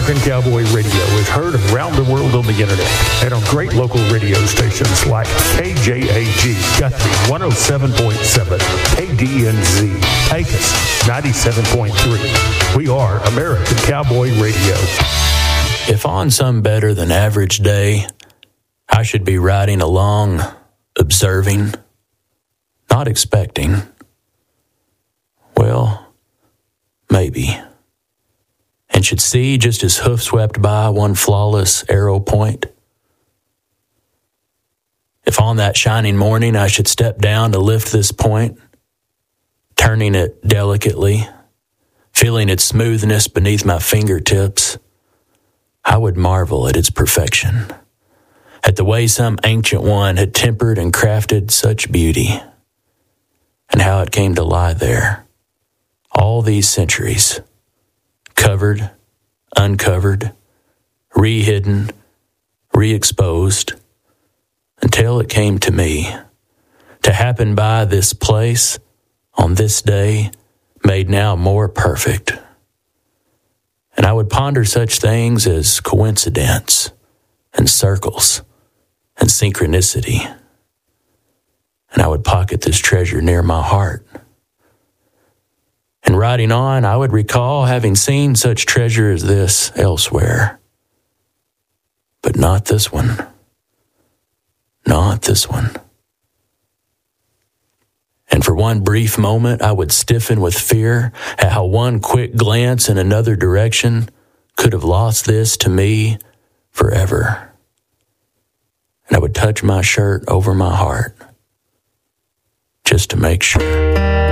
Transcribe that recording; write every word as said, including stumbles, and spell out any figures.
American Cowboy Radio is heard around the world on the internet and on great local radio stations like K J A G, Guthrie one oh seven point seven, K D N Z, Pecos ninety-seven point three. We are American Cowboy Radio. If on some better than average day, I should be riding along, observing, not expecting, well, maybe, and should see just as hoof swept by one flawless arrow point. If on that shining morning I should step down to lift this point, turning it delicately, feeling its smoothness beneath my fingertips, I would marvel at its perfection, at the way some ancient one had tempered and crafted such beauty, and how it came to lie there, all these centuries, covered, uncovered, re-hidden, re-exposed, until it came to me, to happen by this place, on this day, made now more perfect. And I would ponder such things as coincidence and circles and synchronicity. And I would pocket this treasure near my heart. And riding on, I would recall having seen such treasure as this elsewhere. But not this one. Not this one. And for one brief moment, I would stiffen with fear at how one quick glance in another direction could have lost this to me forever. And I would touch my shirt over my heart just to make sure.